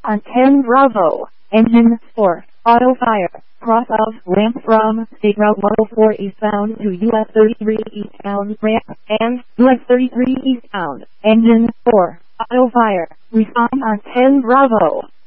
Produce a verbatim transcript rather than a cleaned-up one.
on ten Bravo. Engine four. Auto fire. Cross of ramp from State Route one oh four eastbound to U S thirty-three eastbound ramp and U S thirty-three eastbound. Engine four. Auto fire. Respond on ten Bravo.